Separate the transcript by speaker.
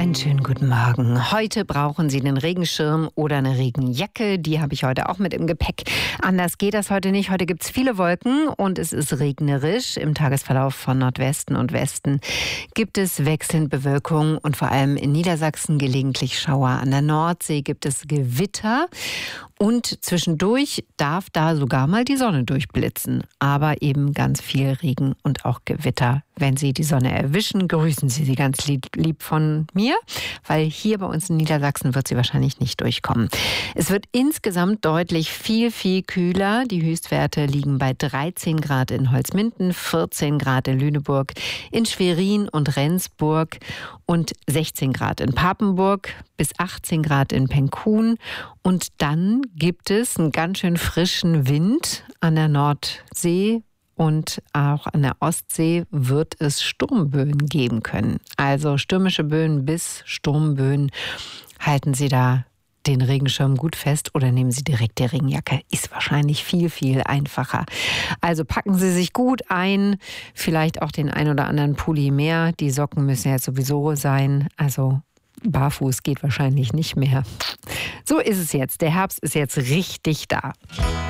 Speaker 1: Einen schönen guten Morgen. Heute brauchen Sie einen Regenschirm oder eine Regenjacke. Die habe ich heute auch mit im Gepäck. Anders geht das heute nicht. Heute gibt es viele Wolken und es ist regnerisch. Im Tagesverlauf von Nordwesten und Westen gibt es wechselnd Bewölkung und vor allem in Niedersachsen gelegentlich Schauer. An der Nordsee gibt es Gewitter und zwischendurch darf da sogar mal die Sonne durchblitzen. Aber eben ganz viel Regen und auch Gewitter. Wenn Sie die Sonne erwischen, grüßen Sie sie ganz lieb von mir, weil hier bei uns in Niedersachsen wird sie wahrscheinlich nicht durchkommen. Es wird insgesamt deutlich viel kühler. Die Höchstwerte liegen bei 13 Grad in Holzminden, 14 Grad in Lüneburg, in Schwerin und Rendsburg und 16 Grad in Papenburg, bis 18 Grad in Penkun. Und dann gibt es einen ganz schön frischen Wind an der Nordsee. Und auch an der Ostsee wird es Sturmböen geben können. Also stürmische Böen bis Sturmböen. Halten Sie da den Regenschirm gut fest oder nehmen Sie direkt die Regenjacke. Ist wahrscheinlich viel einfacher. Also packen Sie sich gut ein. Vielleicht auch den ein oder anderen Pulli mehr. Die Socken müssen ja sowieso sein. Also barfuß geht wahrscheinlich nicht mehr. So ist es jetzt. Der Herbst ist jetzt richtig da.